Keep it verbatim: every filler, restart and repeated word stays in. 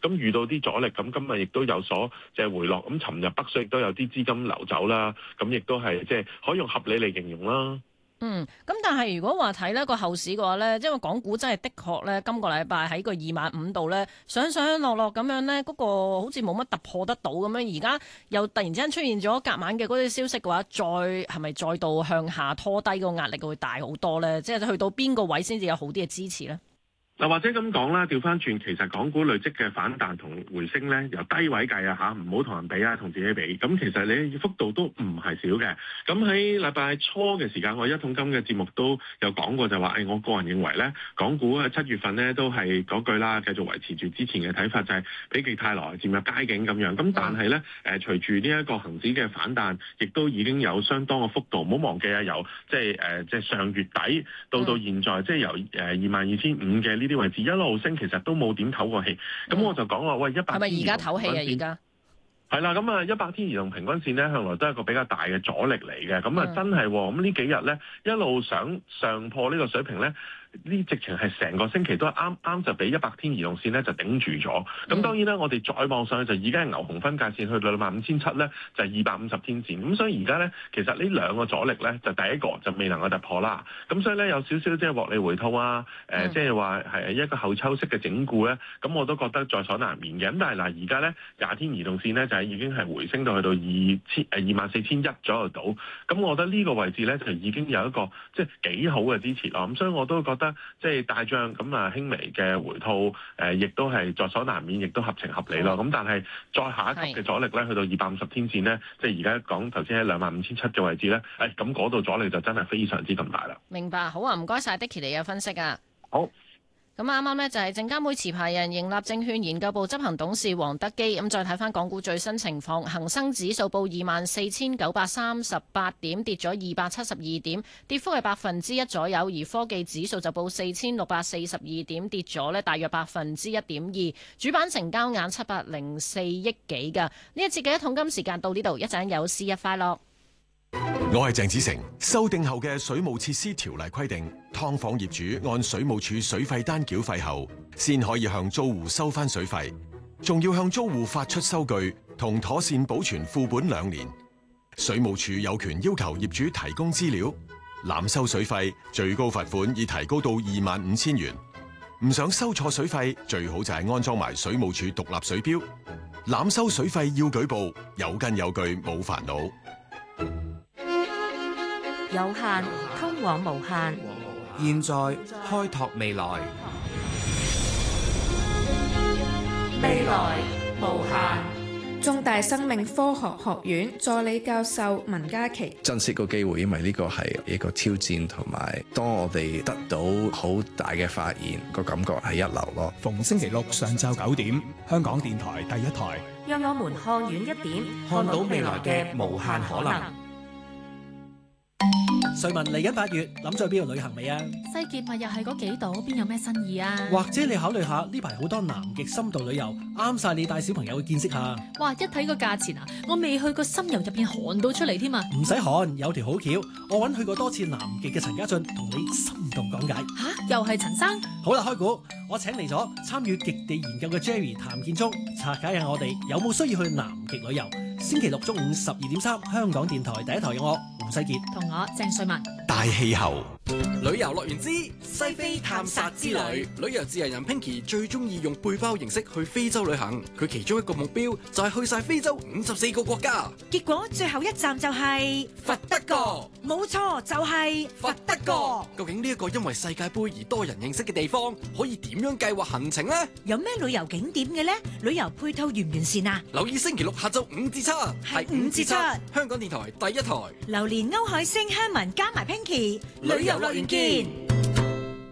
咁遇到啲阻力，咁今日亦都有所即係回落。咁尋日北水亦都有啲資金流走啦，咁亦都係即係可以用合理嚟形容啦。 嗯，咁但係如果話睇呢個後市嘅話呢，因為港股真係的確呢，今個禮拜喺個二萬五度呢，上上落落咁樣呢，嗰、那個好似冇乜突破得到咁樣，而家又突然之間出現咗隔晚嘅嗰啲消息嘅話，再係咪再度向下拖低個壓力會大好多呢？即係去到邊個位先至有好啲嘅支持呢？ 嗱，或者咁講啦，調翻轉，其實港股累積嘅反彈同回升咧，由低位計啊嚇，唔好同人比啊，同自己比。咁其實你幅度都唔係少嘅。咁喺禮拜初嘅時間，我一桶金嘅節目都有講過就，就話誒，我個人認為咧，港股喺七月份咧都係嗰句啦，繼續維持住之前嘅睇法，就係否極泰來，漸入佳境咁樣。咁但係咧誒，隨住呢一個恆指嘅反彈，亦都已經有相當嘅幅度。唔好忘記啊，由即係誒即係上月底到到現在，嗯、即係由誒二萬二千五嘅呢啲位置一路升，其實都冇點唞過氣。咁、嗯、我就講話喂，一百天係咪而家唞氣啊？而家係啦，咁啊一百天移動平均線咧，向來都係一個比較大嘅阻力嚟嘅。咁啊真係，咁呢幾日咧一路想上破呢個水平咧。呢直情係成個星期都係啱啱就俾一百天移動線咧就頂住咗。咁當然啦，我哋再望上去就已經係牛熊分界線去到兩萬五千七咧，就係二百五十天線。咁所以而家咧，其實呢兩個阻力咧，就第一個就未能夠突破啦。咁所以咧有少少即係獲利回吐啊，誒即係話係一個後抽式嘅整固咧。咁我都覺得在所難免嘅。咁但係嗱，而家咧廿天移動線咧就係已經係回升到去到二千誒二萬四千一左右度。咁我覺得呢個位置咧就已經有一個即係幾好嘅支持咯。咁所以我都覺得。即係大漲咁啊，輕微嘅回吐，誒，亦都係在所難免，亦都合情合理咯。咁但係再下一級嘅阻力咧，去到二百五十天線咧，即係而家講頭先喺兩萬五千七嘅位置咧，誒，咁嗰度阻力就真係非常之咁大啦。 明白，好啊，唔該晒 Dicky 你嘅分析啊。 好。 咁啱啱呢，就係證監會持牌人盈立證券研究部執行董事黃德基。咁再睇翻港股最新情況，恒生指數報二萬四千九百三十八點，跌咗二百七十二點，跌幅係百分之一左右。而科技指數就報四千六百四十二點，跌咗呢大約百分之一點二。主板成交額七百零四億幾噶。呢一節嘅一桶金時間到呢度，一陣有事日快樂。 我係鄭子誠。修訂後嘅水務設施條例規定，劏房業主按水務署水費單繳費後，先可以向租戶收翻水費，仲要向租戶發出收據同妥善保存副本兩年。水務署有權要求業主提供資料，濫收水費最高罰款已提高到二萬五千元。唔想收錯水費，最好就係安裝埋水務署獨立水標。濫收水費要舉報，有根有據冇煩惱。 有限通往無限， 現在開拓未來， 未來無限。中大生命科學學院助理教授文嘉琪： 珍惜個機會，因為呢個係一個挑戰，同埋當我哋得到好大嘅發現，個感覺係一流咯。 逢星期六上晝九點，香港電台第一台， 讓我們看遠一點， 看到未來嘅無限可能。 瑞文嚟緊八月，諗咗去邊度旅行未啊？ 世傑咪又係嗰幾度，邊有咩新意啊？ 或者你考慮下呢排好多南極深度旅遊，啱晒你帶小朋友去見識下。 哇！一睇個價錢啊，我未去過深遊入邊寒到出嚟添啊！ 唔使寒，有條好橋，我揾去過多次南極嘅陳家俊同你深度講解。 吓，又係陳生？ 好啦，開估，我請嚟咗參與極地研究嘅 Jerry 譚建忠，拆解下我哋有冇需要去南極旅遊。星期六中午十二點三，香港電台第一台有我胡世傑同我鄭瑞文。 大氣候旅遊樂園之西非探索之旅，旅遊自由人 Pinky 最中意用背包形式去非洲旅行，佢其中一個目標就係去晒非洲五十四個國家。 結果最後一站就係佛得角， 冇錯就係佛得角。 究竟呢一個因為世界盃而多人認識嘅地方，可以點樣計劃行程呢？ 有咩旅遊景點嘅呢？旅遊配套完唔完善啊？ 留意星期六下晝五至七，係五至七，香港電台第一台。 榴蓮歐海星香文加埋 Pinky，旅遊樂園見。